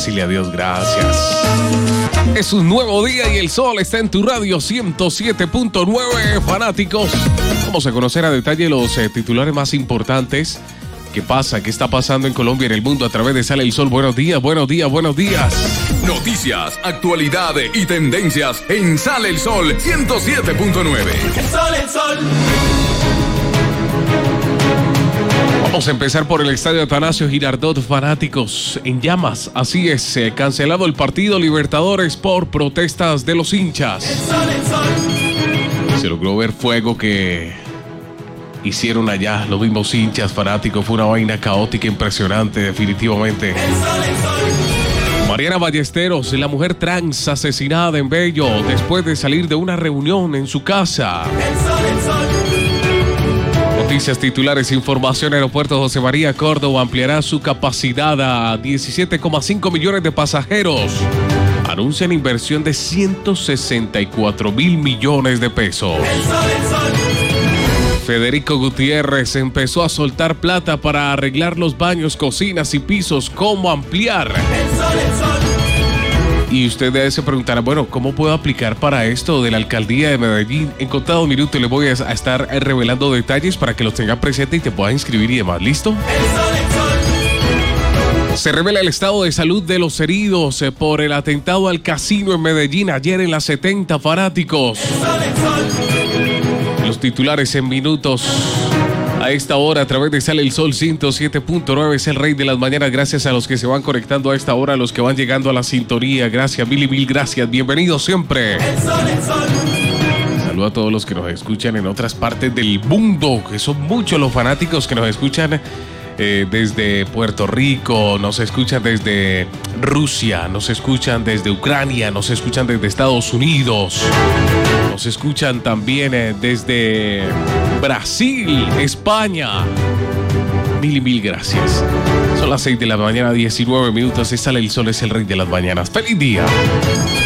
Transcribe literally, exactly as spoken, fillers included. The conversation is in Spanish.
decirle a Dios gracias. Es un nuevo día y el sol está en tu radio ciento siete punto nueve, fanáticos. Vamos a conocer a detalle los eh, titulares más importantes. ¿Qué pasa? ¿Qué está pasando en Colombia y en el mundo a través de Sale el Sol? Buenos días, buenos días, buenos días. Noticias, actualidad y tendencias en Sale el Sol ciento siete punto nueve. El sol, el sol. Vamos a empezar por el estadio Atanasio Girardot, fanáticos en llamas. Así es, eh, cancelado el partido Libertadores por protestas de los hinchas. El sol, el sol. Se logró ver fuego que hicieron allá los mismos hinchas fanáticos. Fue una vaina caótica, impresionante, definitivamente. El sol, el sol. Mariana Ballesteros, la mujer trans asesinada en Bello después de salir de una reunión en su casa. El sol, el sol. Noticias titulares, información. Aeropuerto José María Córdoba ampliará su capacidad a diecisiete coma cinco millones de pasajeros. Anuncian inversión de ciento sesenta y cuatro mil millones de pesos. El sol, el sol. Federico Gutiérrez empezó a soltar plata para arreglar los baños, cocinas y pisos. ¿Cómo ampliar? El sol, el sol. Y usted se preguntará, bueno, ¿cómo puedo aplicar para esto de la alcaldía de Medellín? En contado minuto le voy a estar revelando detalles para que los tenga presente y te pueda inscribir y demás. ¿Listo? El sol, el sol. Se revela el estado de salud de los heridos por el atentado al casino en Medellín ayer en las setenta, fanáticos. El sol, el sol. Los titulares en minutos. A esta hora, a través de Sale el Sol ciento siete punto nueve, es el rey de las mañanas. Gracias a los que se van conectando a esta hora, a los que van llegando a la sintonía. Gracias, mil y mil gracias. Bienvenidos siempre. El sol, el sol. Saludo a todos los que nos escuchan en otras partes del mundo, que son muchos los fanáticos que nos escuchan eh, desde Puerto Rico, nos escuchan desde Rusia, nos escuchan desde Ucrania, nos escuchan desde Estados Unidos. Nos escuchan también eh, desde Brasil, España. Mil y mil gracias. Son las seis de la mañana, diecinueve minutos. Y Sale el Sol, es el rey de las mañanas. ¡Feliz día!